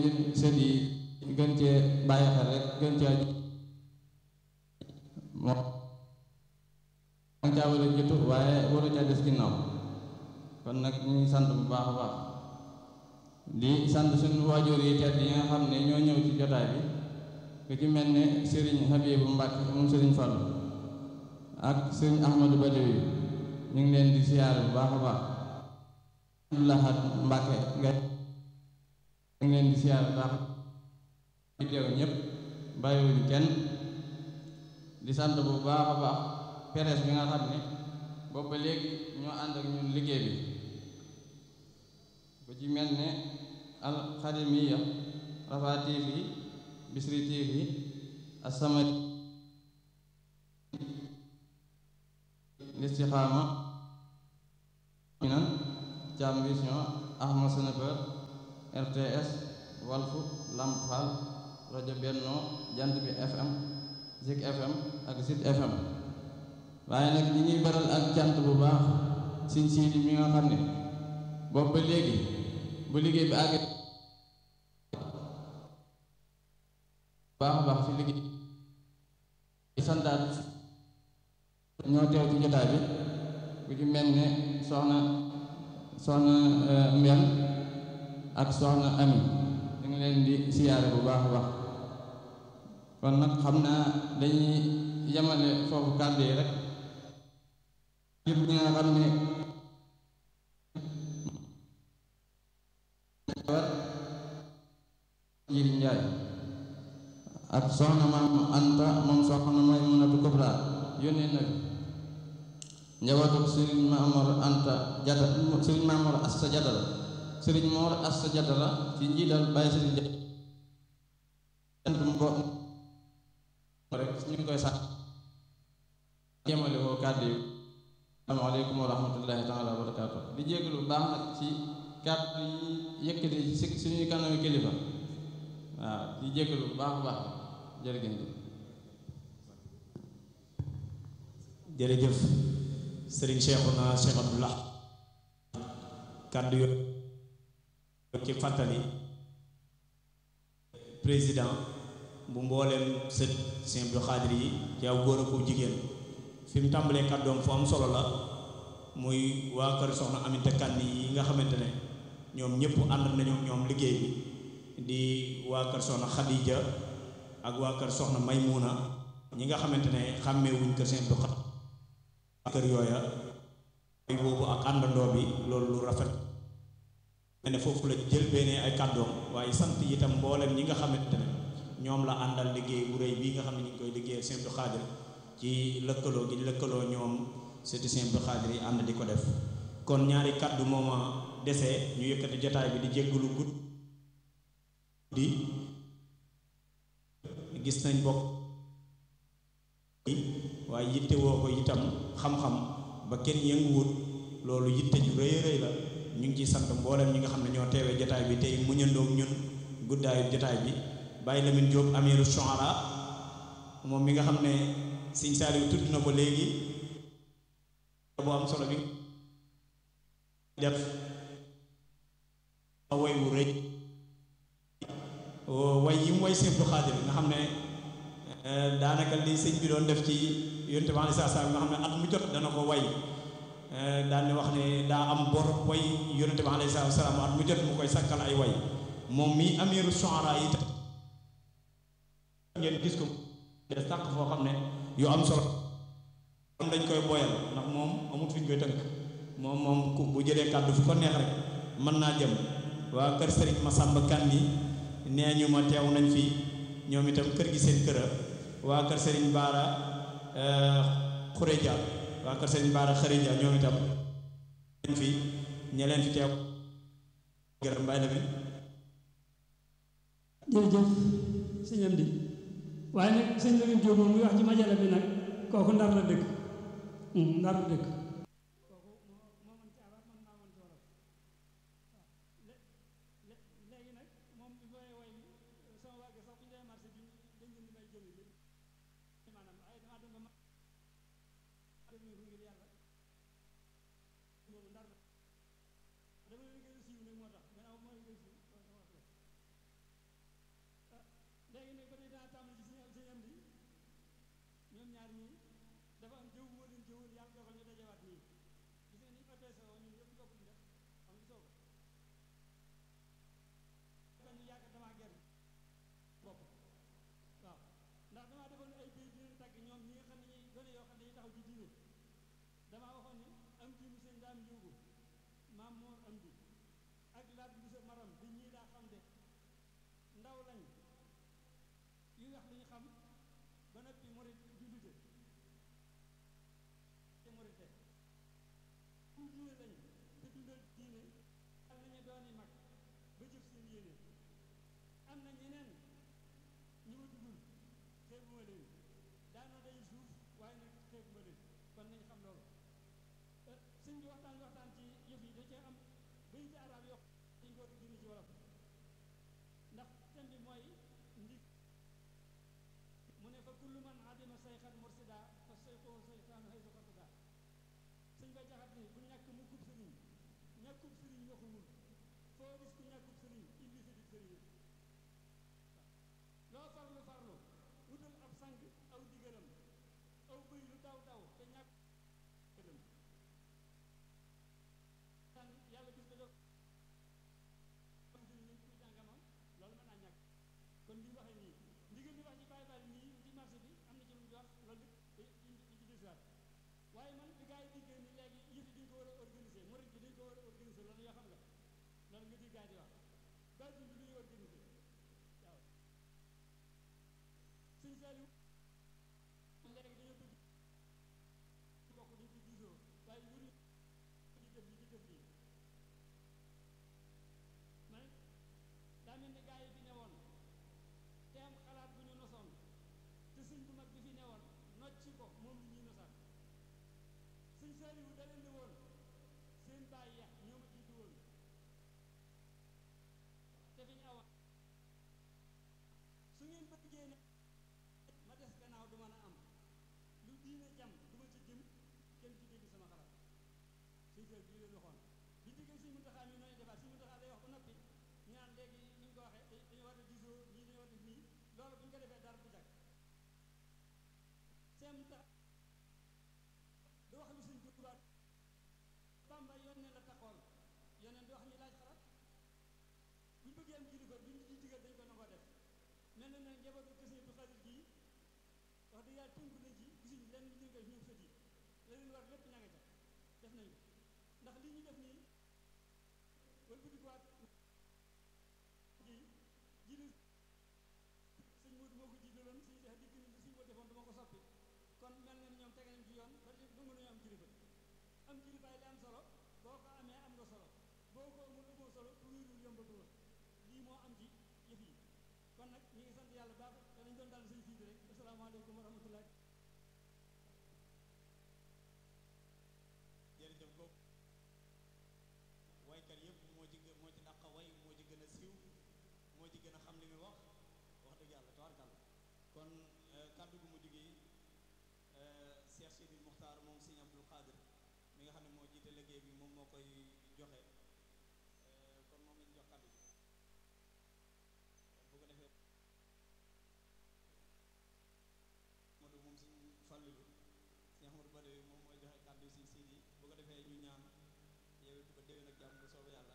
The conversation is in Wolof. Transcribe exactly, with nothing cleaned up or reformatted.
sët yi gën cee bàyyi xel rek gën cee moo caa war a jiitu waaye waru caa des ginnaaw kon nag ñu ngi sant bu baax a baax di sant suñu waajur yi tedd yi nga xam ne ñoo ñëw ci jotaay bi ku ci mel ne Serigne Habibu Mbàkke moom Serigne Fallu ak Serigne Ahmadou Badawi ñu ngi leen di siyaare bu baax a baax Lahat Mbàkke nga ñu ngi leen di siyaare bu baax di teew ñëpp bàyyiwuñ kenn di sant bu baax a baax presse bi nga xam ne boobu ba léegi ñoo ànd ak ñun liggéey bi bu ci mel ne Al Xadimiya Rafah T V Bichri T V As-Samadiyya Istikhama Minan Thiam Vision Ahmad Seneber R T S Walfu Lamp Fall rajo Benno Jant bi F M Zik F M ak Zit F M waaye nag ñi ñuy baral ak cant bu baax Sëñ Siidi mi nga xam ne boobu ba léegi bu liggéey bi àgg baax a baax fi liggéey santaat ñoo teew ci jotaay bi ku ci mel ne soxna soxna Mbène ak soxna Ami ñu ngi leen di siyaare bu baax a baax kon nag xam naa dañuy yemale foofu kàddu yi rek ngir ñi nga xam ne Jiri Njaay ak soxna maam Anta moom soxna Maymunatu Kubra yónnee na fi njabootu Sëriñ Maamor Anta Jata Sëriñ Maamor Asta Jata la Sëriñ Moor Asta Jata la ci njiital Baay Sëriñ jant mu ko rek ñu ngi koy sax jéemale woo kàddu yi asalaamaaleykum wa rahmatullahi taala wa barakaatu di jégalu bu baax nag ci kàddu yi yëkkati ci suñuy kanami kilifa waaw di jégalu bu baax a baax jërëjëf jërëjëf sëriñ Cheikhouna Cheikh Abdoulah kàddu yo ci fàttali président bu mbooleem sët Sëñ Abdou Khadir yi ci aw góor ak jigéen fi mu tàmbalee kàddoom fu am solo la muy waa kër soxna Aminta Kanni yi nga xamante ne ñoom ñëpp ànd nañu ñoom liggéey bi di waa kër soxna Khadija ak waa kër soxna Maymuna ñi nga xamante ne xàmmee wuñ kër Sëñ Abdou Khadir kër yooya ay boobu ak àndandoo bi loolu lu rafet ne foofu la jël benn ay kàddoom waaye sant itam mboolem ñi nga xamante ne ñoom la àndal liggéey bu rëy bii nga xam ne ñu ngi koy liggéeyal Sëñ Abdou Khadir ci lëkkaloo gi lëkkaloo ñoom sëti Sëñ Abdou Khadir yi ànd di ko def kon ñaari kàddu mooma desee ñu yëkkati jotaay bi di jéggalu gudd di gis nañ bokk waaye yitte woo ko itam xam-xam ba kenn yënguwut loolu yitte ju rëy rëy la ñu ngi ciy sant mboolem ñi nga xam ne ñoo teewee jotaay bi tey muñandoog ñun guddaayu jotaay bi Baye Lamine Diop Amiru Shuara moom mi nga xam ne Sëñ Saaliw tudd na ko léegi boo am solo bi def way wu rëy way yi mu way Sëñ Abdou Khadir nga xam ne daanaka li sëñ bi doon def ci yonte bi aleyhi salaam nga xam ne at mu jot dana ko way daan di wax ne daa am bor way yonte bi aleyhi salaam at mu jot mu koy sakkal ay way moom mi Amiru Shuara yi ngeen gis ko des sàq foo xam ne yu am solo am dañ koy boyal ndax moom amut fi ñu koy tënk moom moom bu jëlee kàddu fu ko neex rek mën naa jëm waa kër sëriñ Masamba Kanni nee ñu ma teew nañ fi ñoom itam kër gi seen këra waa kër sëriñ Baara Xureja waa kër sëriñ Baara Xureja ñoom itam nañ fi ñe leen fi teew gërëm Baye Lamine jërëjëf sëñ Amdi waaye nag sëñ Lamine Diop moom muy wax ci majala bi nag kooku ndar la dëkk ndar la dëkk dafa am jëw moo leen jëwoon yàlla dogal ñu dajewaat nii gis nga ni apeese woo ñun ñëpp bokk ñu def xam nga soo ko ñu yàgg damaa ger bopp waaw ndax damaa defoon ay béy di leen tàgg ñoom ñi nga xam ne ñuy gone yoo xam ne dañuy taxaw ci diine damaa waxoon ni am di mu seen daam njóogu maam moor am di ak laat bu sa maram di ñii daa xam de ndaw lañ yu wax lu ñu xam ba noppi morit jullite te morite pour diine lañ te dundal diine am nañu dooni mag ba jëf seen yéene am na ñeneen ñi ma tuddul xeebuma leen daana day suuf waaye nag xeebuma leen kon nañ xam loolu sëñ bi waxtaan waxtaan ci yëf yi da cee am bayiti arab yoo dañ ko dindi ci wolof ndax thème bi mooy ndig mu ne fa kullu man adima sayxan mursida fa sayxoo sayxaanu haysu xasida sëñ ba jaxat ni bu ñàkk mu kub sëriñ ñàkkub sëriñ waxuwul foo gis ku ñàkkub sëriñ iblis di sëriñ loo farlu farlu wutal ab sang aw digalam aw bëy lu daw daw te ñàkk gëdëm tan yàlla gis ko doo am sëriñ ñu kuy jàngamam loolu mën naa ñàkk kon li waxee nii ndigal li wax ci bàyyi bàyyi nii ci marché bi am na ci lu mu wax loolu lépp dañ ci desiwaat waaye man bi gars yi diggée ni léegi yëf yi dañ ko war a organiser murid bi dañ ko war a organiser loolu yoo xam nga loolu nga di gars yi di wax bàyyi bi lu ñuy organiser waaw sëñ Saliou léegi dañoo bëgg bokk dañ ko diisoo waaye wuru di def li di def lii man daa mel ni gars yi bi ne woon te am xalaat bu ñu nosoon te sëñ bu mag bi fi ne woon nocci ko moom li ñuy nosaat sëñ Saliou da leen di woon seen bàyyi ya ñoo ma jiitu woon te fi ñu awa su ngeen bëggee ne ma des gannaaw du mën a am lu diine jam du ma ci jëm kenn ci dégg sama xalaat sëñ Saliou bi leen waxoon bi diggee sëñ Muntaxa mi nooy defaat sëñ Muntaxa day wax ba noppi ñu naan léegi ni ñu ko waxee dañu war a disoo ñii dañu war a def nii loolu bu ñu ko defee dara du jag seen tax du wax lu suñ jubaat Bamba yónnee la taxool yónnee di wax ñu laaj xalaat bu ñu bëggee am kilifa bu ñu di digal dañ ko nangoo def mel na ne njabootu kër Sëñ Abdou Khadir gii wax dëgg yàlla tënku nañ ci gisuñ lenn lu ñu koy ñoom sët yi la leen war lépp ña nga ca def nañu ndax li ñu def nii wala bu dikkuwaat ji jiitu sëñ Modou moo ko jiitaloon suñu def dikk ni li suñu ko defoon dama ko soppi kon mel na ni ñoom tege nañ ci yoon ba nangu nañu am kilifa am kilifaay li am solo boo ko amee am nga solo boo ko amul amoo solo tuurirul yombatu la lii moo am ci yëf yi kon nag ñu ngi sant yàlla baax te nañ doon daal sëñ Sidi rek asalaamaaleykum wa rahmatullah jërëjëf ko waykat yëpp moo ci gën moo ci dàq way moo ci gën a siiw moo ci gën a xam li muy wax wax dëgg yàlla tabaarkalla kon kàddu gu mujj gi Cheikh Sidi Muxtaar moom Sëñ Abdul Xaadir mi nga xam ne moo jiite liggéey bi moom moo koy joxe kon moom lañu jox kàddu gi bu ko defee Modou moom Sëñ Fallilu Sëñ Ahmadu Badawi moom mooy joxe kàddu Sëñ Sidi bu ko defee ñu ñaan yow it ba déwén ak jàmm bu soobee yàlla